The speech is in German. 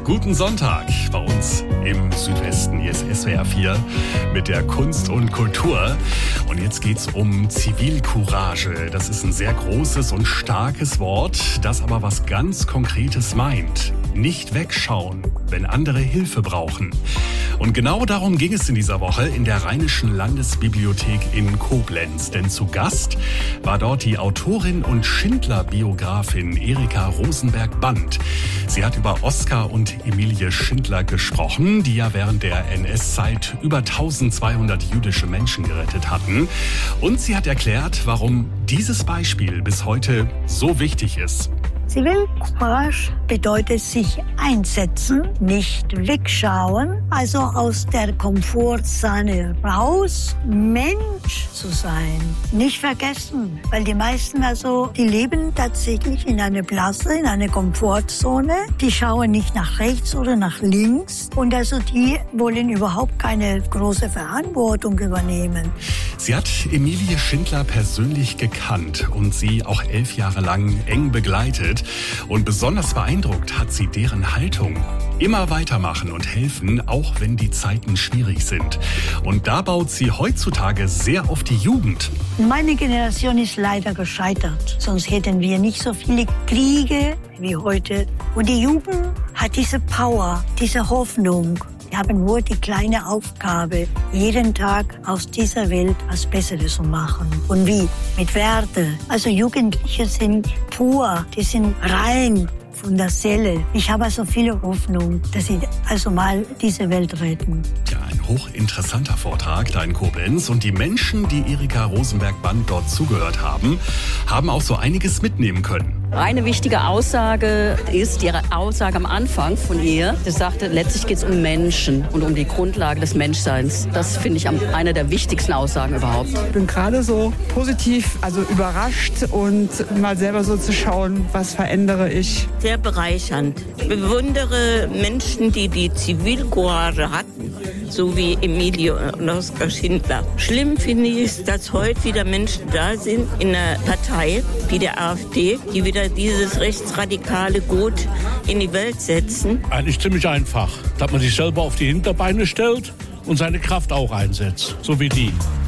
Guten Sonntag bei uns im Südwesten. Hier ist SWR 4 mit der Kunst und Kultur. Und jetzt geht's um Zivilcourage. Das ist ein sehr großes und starkes Wort, das aber was ganz Konkretes meint. Nicht wegschauen, wenn andere Hilfe brauchen. Und genau darum ging es in dieser Woche in der Rheinischen Landesbibliothek in Koblenz. Denn zu Gast war dort die Autorin und Schindler-Biografin Erika Rosenberg-Band. Sie hat über Oskar und Emilie Schindler gesprochen, die ja während der NS-Zeit über 1200 jüdische Menschen gerettet hatten. Und sie hat erklärt, warum dieses Beispiel bis heute so wichtig ist. Zivilcourage bedeutet sich einsetzen, nicht wegschauen, also aus der Komfortzone raus, Mensch zu sein. Nicht vergessen, weil die meisten die leben tatsächlich in einer Blase, in einer Komfortzone. Die schauen nicht nach rechts oder nach links und die wollen überhaupt keine große Verantwortung übernehmen. Sie hat Emilie Schindler persönlich gekannt und sie auch 11 Jahre lang eng begleitet. Und besonders beeindruckt hat sie deren Haltung. Immer weitermachen und helfen, auch wenn die Zeiten schwierig sind. Und da baut sie heutzutage sehr auf die Jugend. Meine Generation ist leider gescheitert. Sonst hätten wir nicht so viele Kriege wie heute. Und die Jugend hat diese Power, diese Hoffnung. Wir haben nur die kleine Aufgabe, jeden Tag aus dieser Welt was Besseres zu machen. Und wie? Mit Werte. Jugendliche sind pur, die sind rein von der Seele. Ich habe viele Hoffnung, dass sie mal diese Welt retten. Ja, ein hochinteressanter Vortrag da in Koblenz. Und die Menschen, die Erika Rosenberg-Band dort zugehört haben, haben auch so einiges mitnehmen können. Eine wichtige Aussage ist ihre Aussage am Anfang von ihr. Sie sagte, letztlich geht es um Menschen und um die Grundlage des Menschseins. Das finde ich eine der wichtigsten Aussagen überhaupt. Ich bin gerade so positiv, überrascht und mal selber so zu schauen, was verändere ich. Sehr bereichernd. Ich bewundere Menschen, die Zivilcourage hatten, so wie Emilie und Oskar Schindler. Schlimm finde ich es, dass heute wieder Menschen da sind in einer Partei wie der AfD, die wieder dieses rechtsradikale Gut in die Welt setzen. Eigentlich ziemlich einfach, dass man sich selber auf die Hinterbeine stellt und seine Kraft auch einsetzt, so wie die.